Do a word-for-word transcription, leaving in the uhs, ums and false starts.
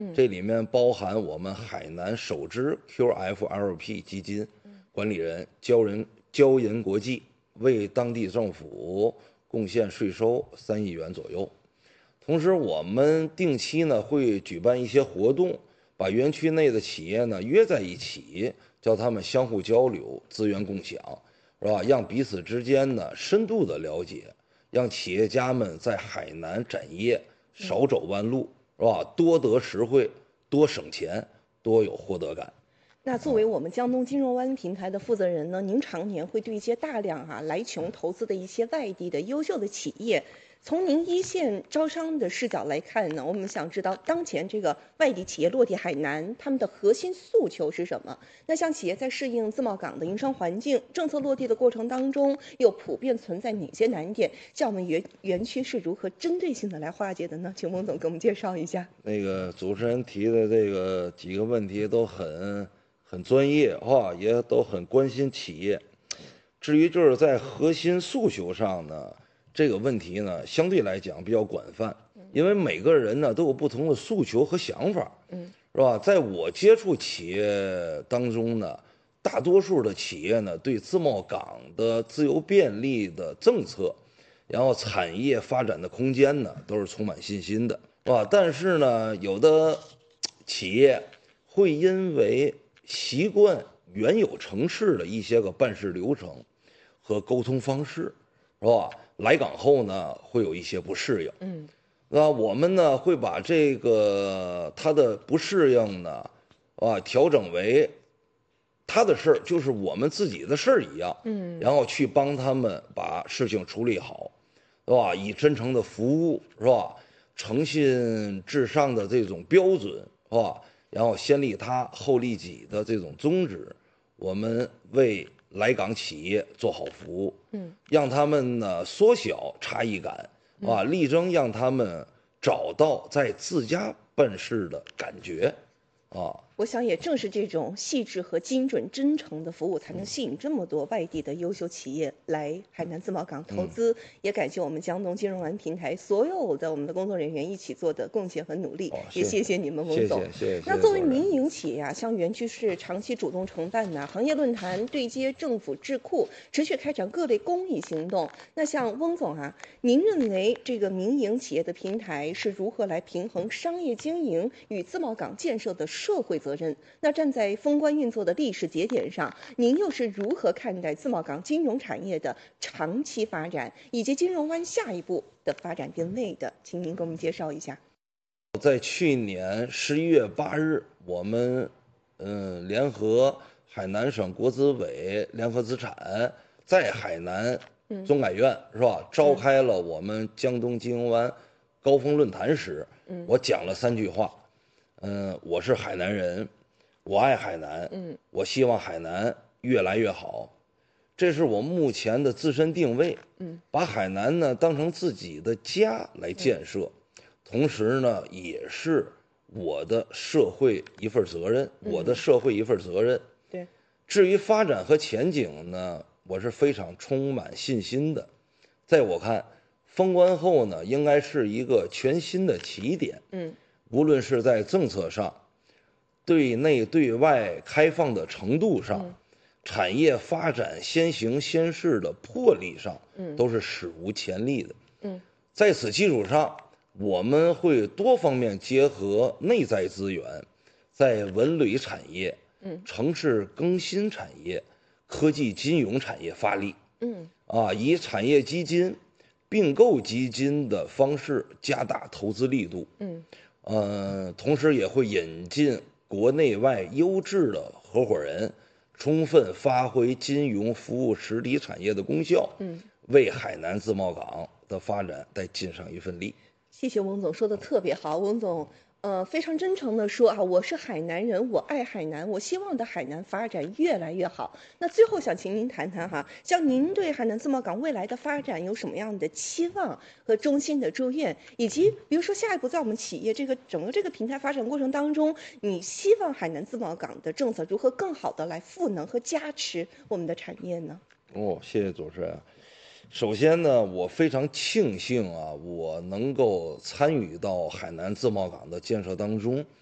这里面包含我们海南首支 Q F L P 基金管理人交人交银国际，为当地政府贡献税收三亿元左右。同时，我们定期呢会举办一些活动，把园区内的企业呢约在一起，叫他们相互交流、资源共享，是吧？让彼此之间呢深度的了解，让企业家们在海南展业少走弯路，是吧？多得实惠，多省钱，多有获得感。 那作为我们江东金融湾平台的负责人呢，您常年会对一些大量啊来琼投资的一些外地的优秀的企业，从您一线招商的视角来看呢，我们想知道当前这个外地企业落地海南，他们的核心诉求是什么？那像企业在适应自贸港的营商环境、政策落地的过程当中，又普遍存在哪些难点？像我们园园区是如何针对性的来化解的呢？请翁总给我们介绍一下。 那个主持人提的这个几个问题都很很专业哈，也都很关心企业。至于就是在核心诉求上呢，这个问题呢相对来讲比较广泛，因为每个人呢都有不同的诉求和想法， 嗯， 是吧？在我接触企业当中呢，大多数的企业呢对自贸港的自由便利的政策，然后产业发展的空间呢都是充满信心的，是吧？但是呢，有的企业会因为习惯原有城市的一些个办事流程和沟通方式，是吧？来港后呢，会有一些不适应。 嗯， 那我们呢，会把这个他的不适应呢，啊，调整为他的事儿，就是我们自己的事儿一样。 嗯， 然后去帮他们把事情处理好，是吧？以真诚的服务，是吧？诚信至上的这种标准，是吧？然后先利他后利己的这种宗旨，我们为来港企业做好服务， 嗯， 让他们呢缩小差异感，啊，力争让他们找到在自家办事的感觉，啊。 我想也正是这种细致和精准、真诚的服务，才能吸引这么多外地的优秀企业来海南自贸港投资。也感谢我们江东金融湾平台所有的我们的工作人员一起做的贡献和努力， 哦也谢谢谢你们， 谢翁总。 谢谢谢那作为主任民营企业啊，像园区是长期主动承办呢行业论坛，对接政府智库，持续开展各类公益行动。那像翁总啊，您认为这个民营企业的平台是如何来平衡商业经营与自贸港建设的社会责任？那站在封关运作的历史节点上，您又是如何看待自贸港金融产业的长期发展，以及金融湾下一步的发展定位的？请您给我们介绍一下。 在去年十一月八日，我们嗯联合海南省国资委联合资产在海南中改院、是吧，召开了我们江东金融湾高峰论坛时，我讲了三句话，嗯，我是海南人，我爱海南， 嗯， 我希望海南越来越好，这是我目前的自身定位， 嗯， 把海南呢当成自己的家来建设。同时呢，也是我的社会一份责任，我的社会一份责任。 对， 至于发展和前景呢，我是非常充满信心的。在我看，封关后呢，应该是一个全新的起点。 嗯， 无论是在政策上、对内对外开放的程度上、 嗯产业发展先行先试的魄力上， 嗯都是史无前例的。 嗯， 在此基础上，我们会多方面结合内在资源，在文旅产业、 嗯城市更新产业、科技金融产业发力， 嗯啊，以产业基金、并购基金的方式加大投资力度， 嗯呃，同时也会引进国内外优质的合伙人，充分发挥金融服务实体产业的功效， 嗯， 为海南自贸港的发展再尽上一份力。 谢谢翁总说的特别好，翁总。呃，非常真诚的说啊，我是海南人，我爱海南，我希望的海南发展越来越好。那最后想请您谈谈哈，像您对海南自贸港未来的发展有什么样的期望和衷心的祝愿，以及比如说下一步在我们企业这个整个这个平台发展过程当中，你希望海南自贸港的政策如何更好的来赋能和加持我们的产业呢？ 哦，谢谢主持人。首先呢，我非常庆幸啊，我能够参与到海南自贸港的建设当中，